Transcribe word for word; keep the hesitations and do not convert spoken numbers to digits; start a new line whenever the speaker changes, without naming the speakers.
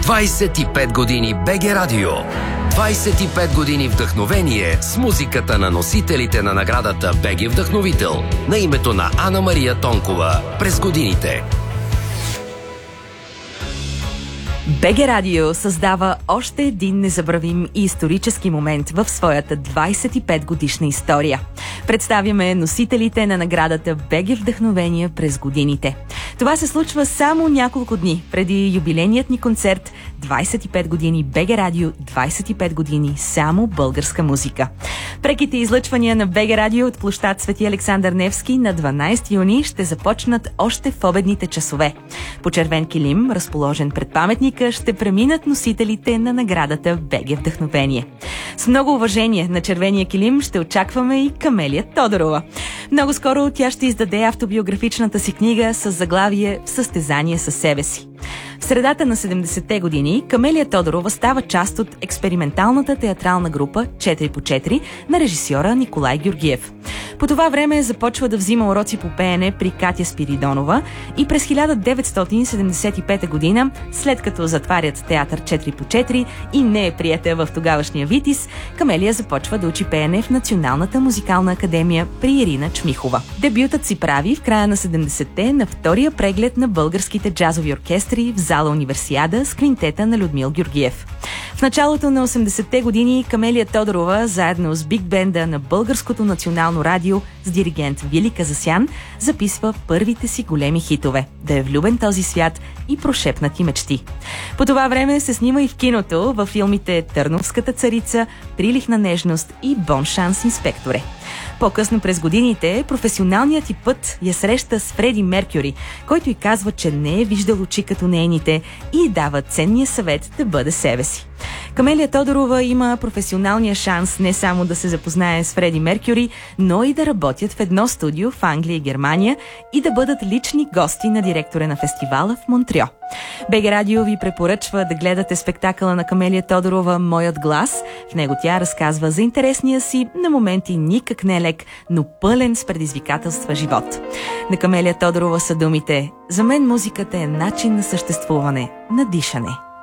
двайсет и пет години БГ Радио. двайсет и пет години вдъхновение с музиката на носителите на наградата БГ Вдъхновител на името на Ана Мария Тонкова през годините.
БГ Радио създава още един незабравим и исторически момент в своята двайсет и пет годишна история. Представяме носителите на наградата БГ Вдъхновение през годините. Това се случва само няколко дни преди юбилейният ни концерт двайсет и пет години БГ Радио, двайсет и пет години само българска музика. Преките излъчвания на БГ Радио от площад Свети Александър Невски на дванайсети юни ще започнат още в обедните часове. По червен килим, разположен пред паметника, ще преминат носителите на наградата БГ Вдъхновение. С много уважение на червения килим ще очакваме и Камелия Тодорова. Много скоро тя ще издаде автобиографичната си книга с заглавие «В състезание със себе си». В средата на седемдесетте години Камелия Тодорова става част от експерименталната театрална група четири по четири на режисьора Николай Георгиев. По това време започва да взима уроци по пеене при Катя Спиридонова и през хиляда деветстотин седемдесет и пета година, след като затварят театър четири по четири и не е приета в тогавашния Витис, Камелия започва да учи пеене в Националната музикална академия при Ирина Чмихова. Дебютът си прави в края на седемдесетте на втория преглед на българските джазови оркестри в зала Универсиада с квинтета на Людмил Георгиев. В началото на осемдесетте години Камелия Тодорова, заедно с биг бенда на Българското национално радио с диригент Вили Казасян, записва първите си големи хитове «Да е влюбен този свят» и «Прошепнати мечти». По това време се снима и в киното във филмите «Търновската царица», «Прилихна нежност» и «Бон шанс, инспекторе». По-късно през годините професионалният ти път я среща с Фреди Меркюри, който й казва, че не е виждал очи като нейните и дава ценния съвет да бъде себе си. Камелия Тодорова има професионалния шанс не само да се запознае с Фреди Меркюри, но и да работят в едно студио в Англия и Германия и да бъдат лични гости на директора на фестивала в Монтрео. БГ Радио ви препоръчва да гледате спектакъла на Камелия Тодорова «Моят глас». В него тя разказва за интересния си, на моменти никак не лек, но пълен с предизвикателства живот. На Камелия Тодорова са думите: «За мен музиката е начин на съществуване, на дишане».